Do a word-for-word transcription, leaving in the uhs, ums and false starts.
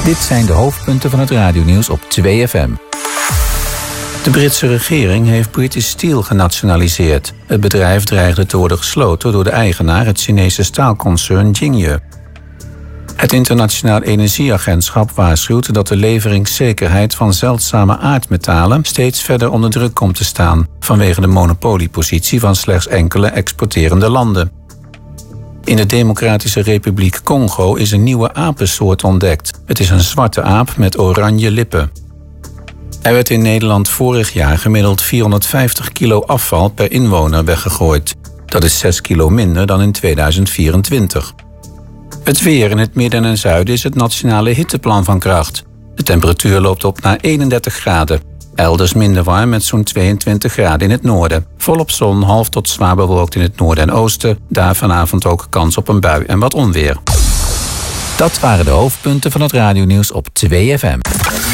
Dit zijn de hoofdpunten van het radionieuws op twee F M. De Britse regering heeft British Steel genationaliseerd. Het bedrijf dreigde te worden gesloten door de eigenaar, het Chinese staalconcern Jingye. Het Internationaal Energieagentschap waarschuwt dat de leveringszekerheid van zeldzame aardmetalen steeds verder onder druk komt te staan, vanwege de monopoliepositie van slechts enkele exporterende landen. In de Democratische Republiek Congo is een nieuwe apensoort ontdekt. Het is een zwarte aap met oranje lippen. Er werd in Nederland vorig jaar gemiddeld vierhonderdvijftig kilo afval per inwoner weggegooid. Dat is zes kilo minder dan in tweeduizend vierentwintig. Het weer in het midden en zuiden is het nationale hitteplan van kracht. De temperatuur loopt op naar eenendertig graden. Elders minder warm met zo'n tweeëntwintig graden in het noorden. Volop zon, half tot zwaar bewolkt in het noorden en oosten. Daar vanavond ook kans op een bui en wat onweer. Dat waren de hoofdpunten van het radionieuws op twee F M.